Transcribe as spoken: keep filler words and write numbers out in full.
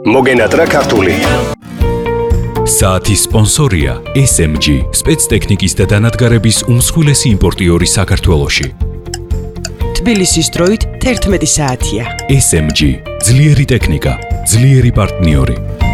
მოგენატრა ქართული. საათის სპონსორია ეს ემ ჯი, სპეცტექნიკის და დანადგარების უმსხვილესი იმპორტიორი საქართველოში. თბილისის დროით თერთმეტი საათია. ეს ემ ჯი, ძლიერი ტექნიკა, ძლიერი პარტნიორი.